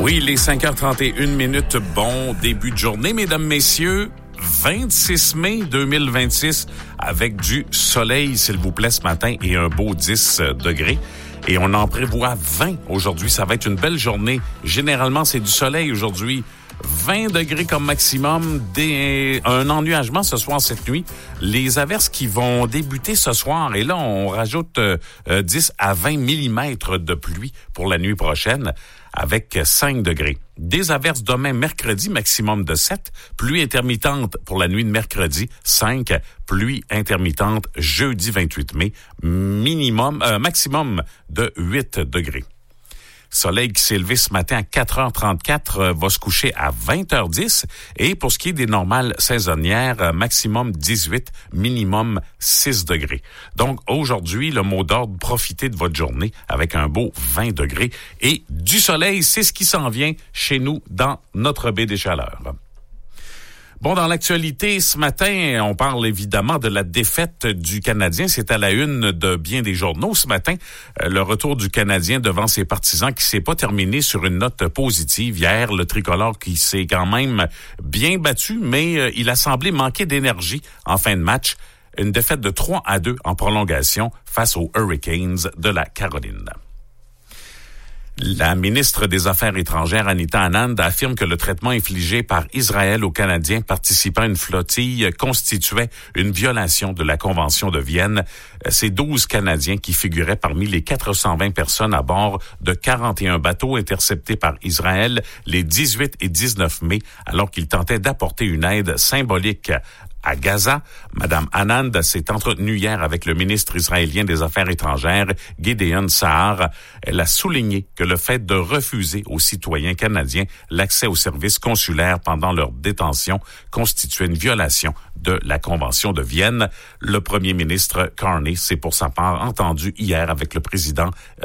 Oui, les 5h31, bon début de journée, mesdames, messieurs. 26 mai 2026, avec du soleil, s'il vous plaît, ce matin, et un beau 10 degrés. Et on en prévoit 20 aujourd'hui. Ça va être une belle journée. Généralement, c'est du soleil aujourd'hui. 20 degrés comme maximum, un ennuagement ce soir, cette nuit. Les averses qui vont débuter ce soir, et là, on rajoute 10 à 20 millimètres de pluie pour la nuit prochaine, avec 5 degrés. Des averses demain, mercredi, maximum de 7. Pluie intermittente pour la nuit de mercredi, 5. Pluie intermittente jeudi 28 mai, maximum de 8 degrés. Soleil qui s'est levé ce matin à 4h34 va se coucher à 20h10. Et pour ce qui est des normales saisonnières, maximum 18, minimum 6 degrés. Donc aujourd'hui, le mot d'ordre, profitez de votre journée avec un beau 20 degrés. Et du soleil, c'est ce qui s'en vient chez nous dans notre baie des Chaleurs. Bon, dans l'actualité, ce matin, on parle évidemment de la défaite du Canadien. C'est à la une de bien des journaux ce matin. Le retour du Canadien devant ses partisans qui s'est pas terminé sur une note positive. Hier, le tricolore qui s'est quand même bien battu, mais il a semblé manquer d'énergie en fin de match. Une défaite de 3-2 en prolongation face aux Hurricanes de la Caroline. La ministre des Affaires étrangères, Anita Anand, affirme que le traitement infligé par Israël aux Canadiens participant à une flottille constituait une violation de la Convention de Vienne. C'est 12 Canadiens qui figuraient parmi les 420 personnes à bord de 41 bateaux interceptés par Israël les 18 et 19 mai, alors qu'ils tentaient d'apporter une aide symbolique à Gaza. Madame Anand s'est entretenue hier avec le ministre israélien des Affaires étrangères, Gideon Sa'ar. Elle a souligné que le fait de refuser aux citoyens canadiens l'accès aux services consulaires pendant leur détention constituait une violation de la Convention de Vienne. Le premier ministre Carney s'est pour sa part entendu hier avec le président